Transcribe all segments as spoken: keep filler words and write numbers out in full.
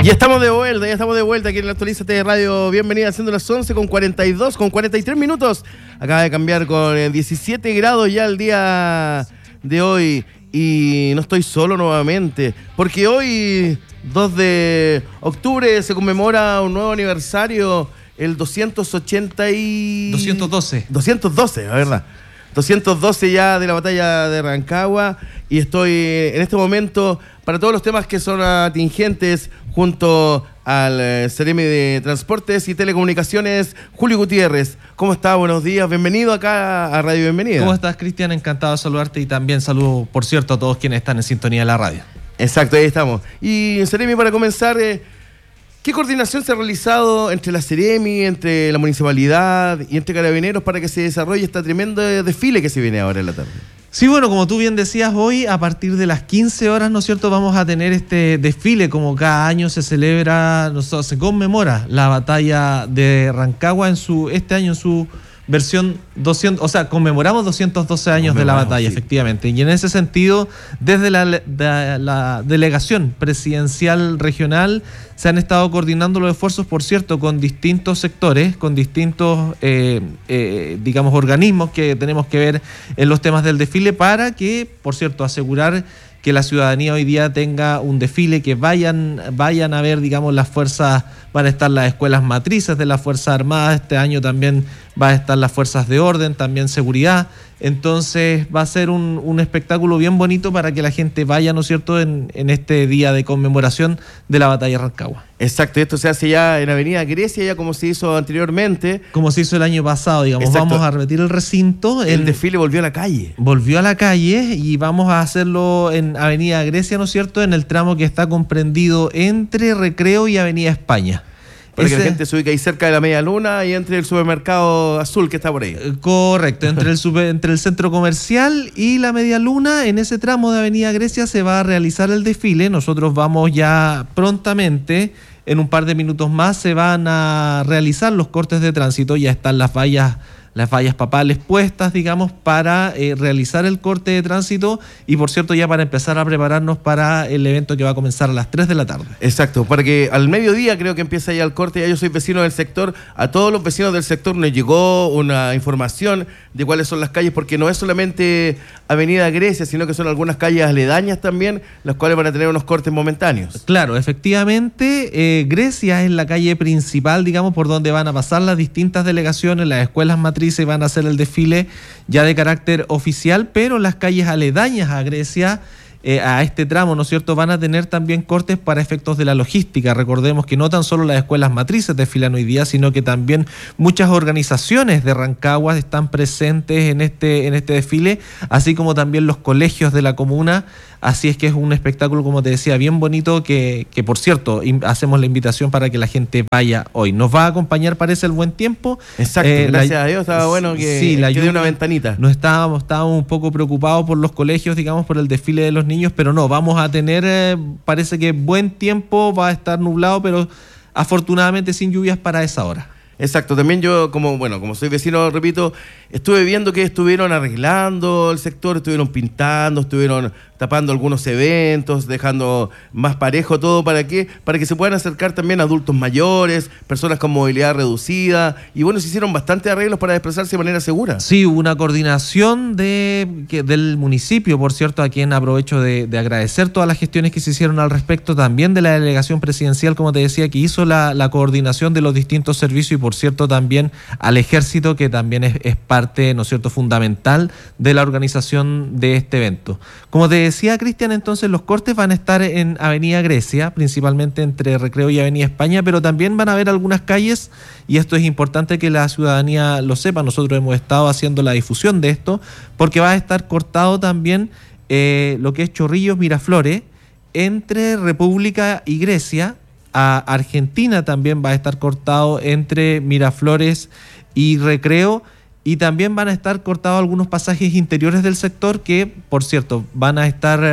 Ya estamos de vuelta, ya estamos de vuelta aquí en la Actualízate de Radio. Bienvenida, siendo las once con cuarenta y dos, con cuarenta y tres minutos. Acaba de cambiar con diecisiete grados ya el día de hoy. Y no estoy solo nuevamente, porque hoy, dos de octubre, se conmemora un nuevo aniversario, el doscientos ochenta y... doscientos doce. doscientos doce, la verdad. doscientos doce ya de la batalla de Rancagua, y estoy en este momento para todos los temas que son atingentes junto al eh, Seremi de Transportes y Telecomunicaciones, Julio Gutiérrez. ¿Cómo está? Buenos días, bienvenido acá a Radio Bienvenida. ¿Cómo estás, Cristian? Encantado de saludarte y también saludo, por cierto, a todos quienes están en sintonía de la radio. Exacto, ahí estamos. Y Seremi, para comenzar, eh, ¿qué coordinación se ha realizado entre la Seremi, entre la municipalidad y entre Carabineros para que se desarrolle este tremendo desfile que se viene ahora en la tarde? Sí, bueno, como tú bien decías, hoy a partir de las quince horas, ¿no es cierto?, vamos a tener este desfile. Como cada año se celebra, no sé, se conmemora la batalla de Rancagua en su este año en su versión doscientos, o sea, conmemoramos doscientos doce años de la batalla, sí. Efectivamente. Y en ese sentido, desde la, de, la delegación presidencial regional se han estado coordinando los esfuerzos, por cierto, con distintos sectores, con distintos, eh, eh, digamos, organismos que tenemos que ver en los temas del desfile para que, por cierto, asegurar que la ciudadanía hoy día tenga un desfile, que vayan, vayan a ver, digamos, las fuerzas, van a estar las escuelas matrices de las Fuerzas Armadas, este año también va a estar las fuerzas de orden, también seguridad. Entonces va a ser un, un espectáculo bien bonito para que la gente vaya, ¿no es cierto?, en, en este día de conmemoración de la batalla de Rancagua. Exacto, esto se hace ya en Avenida Grecia, ya como se hizo anteriormente. Como se hizo el año pasado, digamos. Exacto. Vamos a repetir el recinto. El en, desfile volvió a la calle. Volvió a la calle y vamos a hacerlo en Avenida Grecia, ¿no es cierto?, en el tramo que está comprendido entre Recreo y Avenida España. Para Ese, que la gente se ubique ahí cerca de la Media Luna y entre el supermercado azul que está por ahí. Correcto, entre el, super, entre el centro comercial y la Media Luna, en ese tramo de Avenida Grecia se va a realizar el desfile. Nosotros vamos ya prontamente, en un par de minutos más, se van a realizar los cortes de tránsito. Ya están las vallas, las vallas papales puestas, digamos, para eh, realizar el corte de tránsito y, por cierto, ya para empezar a prepararnos para el evento que va a comenzar a las tres de la tarde. Exacto, para que al mediodía creo que empieza ya el corte. Ya yo soy vecino del sector, a todos los vecinos del sector nos llegó una información de cuáles son las calles, porque no es solamente Avenida Grecia, sino que son algunas calles aledañas también, las cuales van a tener unos cortes momentáneos. Claro, efectivamente, eh, Grecia es la calle principal, digamos, por donde van a pasar las distintas delegaciones, las escuelas matrices, y van a hacer el desfile ya de carácter oficial, pero las calles aledañas a Grecia, eh, a este tramo, ¿no es cierto?, van a tener también cortes para efectos de la logística. Recordemos que no tan solo las escuelas matrices desfilan hoy día, sino que también muchas organizaciones de Rancagua están presentes en este, en este desfile, así como también los colegios de la comuna. Así es que es un espectáculo, como te decía, bien bonito, que, que por cierto, in, hacemos la invitación para que la gente vaya hoy. Nos va a acompañar, parece, el buen tiempo. Exacto, eh, gracias la, a Dios, estaba bueno que, sí, la que lluvia, dé una ventanita. No estábamos, estábamos un poco preocupados por los colegios, digamos, por el desfile de los niños, pero no, vamos a tener, eh, parece que buen tiempo, va a estar nublado, pero afortunadamente sin lluvias para esa hora. Exacto, también yo, como bueno, como soy vecino, repito, estuve viendo que estuvieron arreglando el sector, estuvieron pintando, estuvieron tapando algunos eventos, dejando más parejo todo. ¿Para qué? Para que se puedan acercar también adultos mayores, personas con movilidad reducida, y bueno, se hicieron bastantes arreglos para desplazarse de manera segura. Sí, hubo una coordinación de, que, del municipio, por cierto, a quien aprovecho de, de agradecer todas las gestiones que se hicieron al respecto, también de la delegación presidencial, como te decía, que hizo la, la coordinación de los distintos servicios, y por cierto también al ejército, que también es, es parte, ¿no es cierto?, fundamental de la organización de este evento. Como te decía, Cristian, entonces los cortes van a estar en Avenida Grecia, principalmente entre Recreo y Avenida España, pero también van a haber algunas calles, y esto es importante que la ciudadanía lo sepa. Nosotros hemos estado haciendo la difusión de esto, porque va a estar cortado también eh, lo que es Chorrillos, Miraflores, entre República y Grecia. A Argentina también va a estar cortado entre Miraflores y Recreo, y también van a estar cortados algunos pasajes interiores del sector que, por cierto, van a estar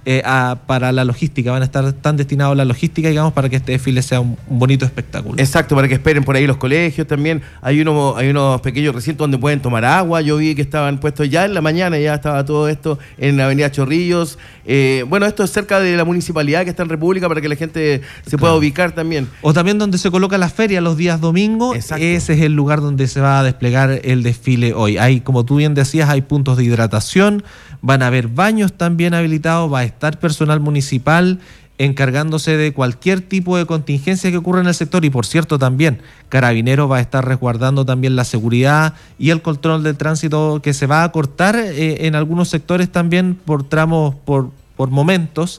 eh, a, para la logística, van a estar tan destinados a la logística, digamos, para que este desfile sea un, un bonito espectáculo. Exacto, para que esperen por ahí los colegios también. Hay unos, hay unos pequeños recintos donde pueden tomar agua. Yo vi que estaban puestos ya en la mañana, ya estaba todo esto en la avenida Chorrillos. Eh, bueno, esto es cerca de la municipalidad que está en República para que la gente se pueda ubicar también. O también donde se coloca la feria los días domingos. Exacto. Ese es el lugar donde se va a desplegar el desfile hoy. Hay, como tú bien decías, hay puntos de hidratación, van a haber baños también habilitados, va a estar personal municipal encargándose de cualquier tipo de contingencia que ocurra en el sector, y por cierto también Carabineros va a estar resguardando también la seguridad y el control del tránsito, que se va a cortar eh, en algunos sectores también por tramos, por, por momentos,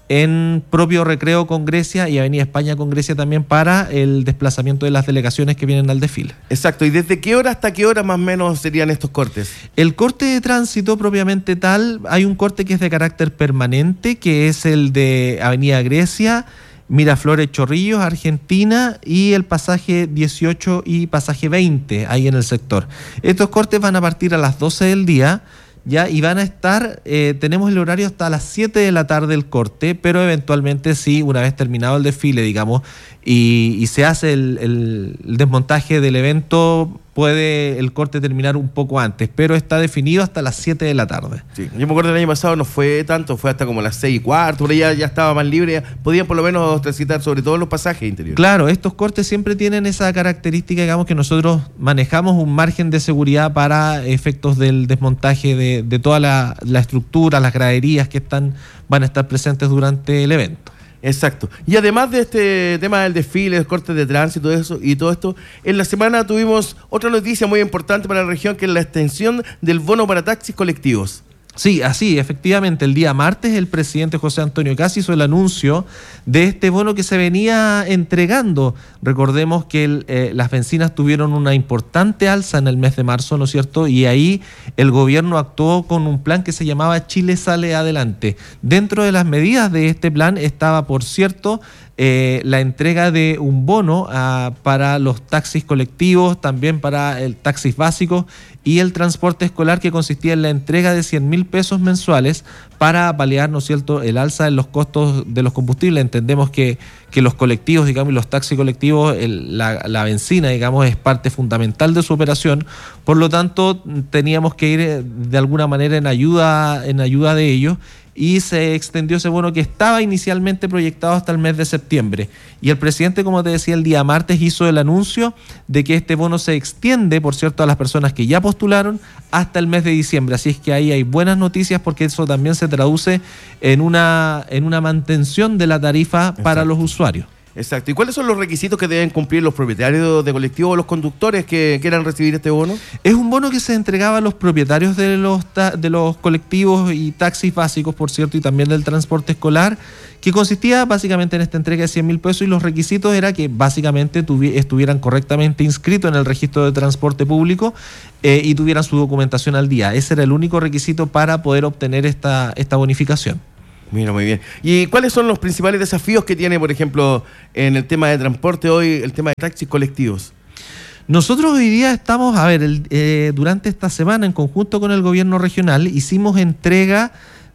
en propio Recreo con Grecia y Avenida España con Grecia también, para el desplazamiento de las delegaciones que vienen al desfile. Exacto, ¿y desde qué hora hasta qué hora más o menos serían estos cortes? El corte de tránsito propiamente tal, hay un corte que es de carácter permanente, que es el de Avenida Grecia, Miraflores, Chorrillos, Argentina, y el pasaje dieciocho y pasaje veinte ahí en el sector. Estos cortes van a partir a las doce del día, ya, y van a estar, eh, tenemos el horario hasta las siete de la tarde el corte, pero eventualmente sí, una vez terminado el desfile, digamos, y, y se hace el, el, el desmontaje del evento, puede el corte terminar un poco antes, pero está definido hasta las siete de la tarde. Sí, yo me acuerdo del año pasado no fue tanto, fue hasta como las seis y cuarto, por ahí ya, ya estaba más libre, podían por lo menos transitar sobre todo los pasajes interiores. Claro, estos cortes siempre tienen esa característica, digamos, que nosotros manejamos un margen de seguridad para efectos del desmontaje de, de toda la, la estructura, las graderías que están, van a estar presentes durante el evento. Exacto. Y además de este tema del desfile, los cortes de tránsito eso, y todo esto, en la semana tuvimos otra noticia muy importante para la región, que es la extensión del bono para taxis colectivos. Sí, así, efectivamente, el día martes el presidente José Antonio Casi hizo el anuncio de este bono que se venía entregando. Recordemos que el, eh, las bencinas tuvieron una importante alza en el mes de marzo, ¿no es cierto? Y ahí el gobierno actuó con un plan que se llamaba Chile Sale Adelante. Dentro de las medidas de este plan estaba, por cierto, Eh, la entrega de un bono uh, para los taxis colectivos, también para el taxis básicos y el transporte escolar, que consistía en la entrega de cien mil pesos mensuales para paliar, ¿no es cierto?, el alza en los costos de los combustibles. Entendemos que, que los colectivos, digamos, y los taxis colectivos, el, la, la benzina, digamos, es parte fundamental de su operación, por lo tanto teníamos que ir de alguna manera en ayuda, en ayuda de ellos, y se extendió ese bono que estaba inicialmente proyectado hasta el mes de septiembre. Y el presidente, como te decía, el día martes hizo el anuncio de que este bono se extiende, por cierto, a las personas que ya postularon hasta el mes de diciembre. Así es que ahí hay buenas noticias, porque eso también se traduce en una, en una mantención de la tarifa. Exacto. Para los usuarios. Exacto. ¿Y cuáles son los requisitos que deben cumplir los propietarios de colectivos o los conductores que quieran recibir este bono? Es un bono que se entregaba a los propietarios de los, ta- de los colectivos y taxis básicos, por cierto, y también del transporte escolar, que consistía básicamente en esta entrega de cien mil pesos, y los requisitos era que básicamente tuvi- estuvieran correctamente inscritos en el registro de transporte público eh, y tuvieran su documentación al día. Ese era el único requisito para poder obtener esta, esta bonificación. Mira, muy bien. ¿Y cuáles son los principales desafíos que tiene, por ejemplo, en el tema de transporte hoy, el tema de taxis colectivos? Nosotros hoy día estamos, a ver, el, eh, durante esta semana, en conjunto con el gobierno regional, hicimos entrega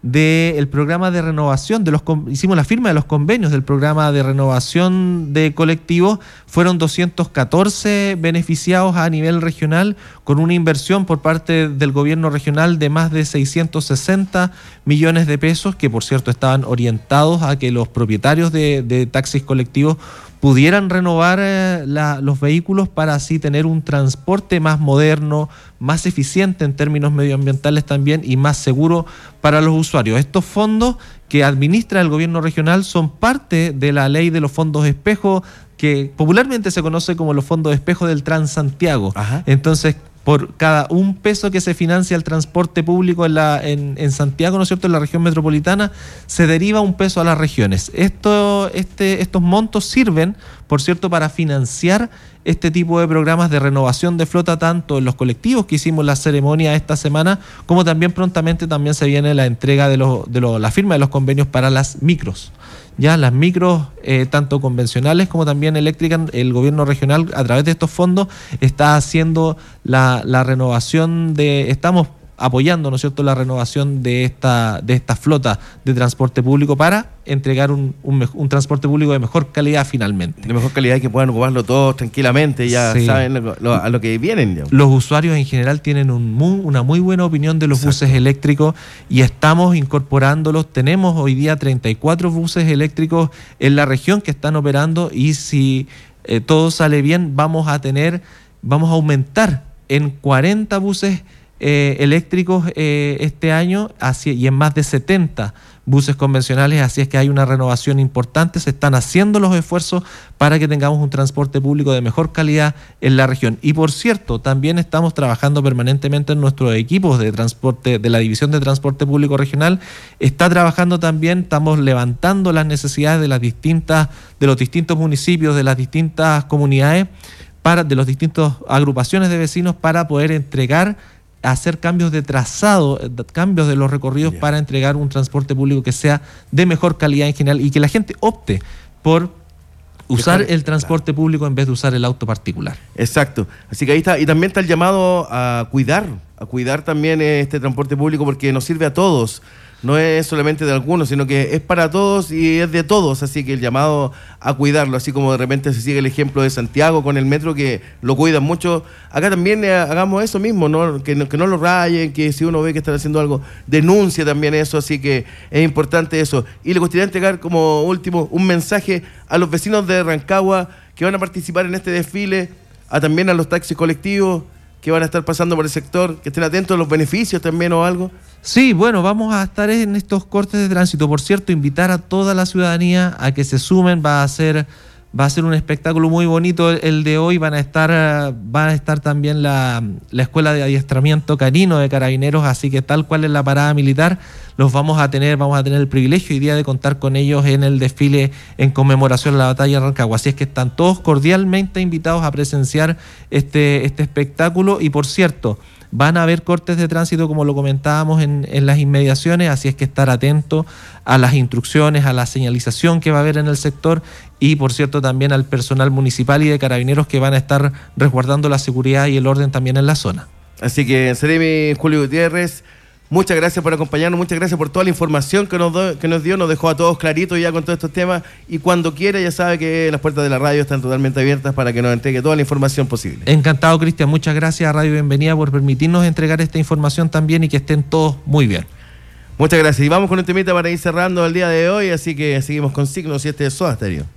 del programa de renovación, de los hicimos la firma de los convenios del programa de renovación de colectivos. Fueron doscientos catorce beneficiados a nivel regional, con una inversión por parte del gobierno regional de más de seiscientos sesenta millones de pesos, que por cierto estaban orientados a que los propietarios de, de taxis colectivos pudieran renovar eh, la, los vehículos, para así tener un transporte más moderno, más eficiente en términos medioambientales también, y más seguro para los usuarios. Estos fondos que administra el gobierno regional son parte de la ley de los fondos espejo, que popularmente se conoce como los fondos espejo del Transantiago. Ajá. Entonces, por cada un peso que se financia el transporte público en, la, en, en Santiago, ¿no es cierto?, en la región metropolitana, se deriva un peso a las regiones. Esto, este, estos montos sirven, por cierto, para financiar este tipo de programas de renovación de flota, tanto en los colectivos, que hicimos la ceremonia esta semana, como también prontamente también se viene la entrega de, los, de los, la firma de los convenios para las micros. Ya las micros, eh, tanto convencionales como también eléctricas, el gobierno regional, a través de estos fondos, está haciendo la, la renovación de, estamos apoyando, ¿no es cierto?, la renovación de esta, de esta flota de transporte público para entregar un, un, un transporte público de mejor calidad finalmente. De mejor calidad, que puedan ocuparlo todos tranquilamente, ya sí. saben lo, lo, a lo que vienen. Ya. Los usuarios en general tienen un muy, una muy buena opinión de los Exacto. buses eléctricos y estamos incorporándolos. Tenemos hoy día treinta y cuatro buses eléctricos en la región que están operando y si eh, todo sale bien vamos a tener, vamos a aumentar en cuarenta buses Eh, eléctricos eh, este año así, y en más de setenta buses convencionales, así es que hay una renovación importante, se están haciendo los esfuerzos para que tengamos un transporte público de mejor calidad en la región. Y por cierto, también estamos trabajando permanentemente en nuestros equipos de transporte, de la División de Transporte Público Regional, está trabajando también, estamos levantando las necesidades de las distintas, de los distintos municipios, de las distintas comunidades, para, de las distintas agrupaciones de vecinos para poder entregar hacer cambios de trazado, cambios de los recorridos yeah. para entregar un transporte público que sea de mejor calidad en general y que la gente opte por usar Dejar, el transporte claro. público en vez de usar el auto particular. Exacto. Así que ahí está. Y también está el llamado a cuidar, a cuidar también este transporte público porque nos sirve a todos. No es solamente de algunos, sino que es para todos y es de todos, así que el llamado a cuidarlo, así como de repente se sigue el ejemplo de Santiago con el metro, que lo cuidan mucho, acá también eh, hagamos eso mismo, ¿no? Que, no, que no lo rayen, que si uno ve que están haciendo algo, denuncie también eso, así que es importante eso. Y le gustaría entregar como último un mensaje a los vecinos de Rancagua que van a participar en este desfile, a también a los taxis colectivos que van a estar pasando por el sector, que estén atentos a los beneficios también o algo. Sí, bueno, vamos a estar en estos cortes de tránsito. Por cierto, invitar a toda la ciudadanía a que se sumen. Va a ser, va a ser un espectáculo muy bonito el de hoy. Van a estar, van a estar también la, la Escuela de Adiestramiento Canino de Carabineros, así que tal cual es la parada militar, los vamos a tener, vamos a tener el privilegio hoy día de contar con ellos en el desfile en conmemoración a la batalla de Rancagua. Así es que están todos cordialmente invitados a presenciar este, este espectáculo. Y por cierto, van a haber cortes de tránsito, como lo comentábamos, en, en las inmediaciones, así es que estar atento a las instrucciones, a la señalización que va a haber en el sector y, por cierto, también al personal municipal y de carabineros que van a estar resguardando la seguridad y el orden también en la zona. Así que, Seremi Julio Gutiérrez, muchas gracias por acompañarnos, muchas gracias por toda la información que nos, do, que nos dio, nos dejó a todos claritos ya con todos estos temas y cuando quiera ya sabe que las puertas de la radio están totalmente abiertas para que nos entregue toda la información posible. Encantado, Cristian, muchas gracias a Radio Bienvenida por permitirnos entregar esta información también y que estén todos muy bien. Muchas gracias y vamos con un temita para ir cerrando el día de hoy, así que seguimos con Signos y este es Soda Stereo.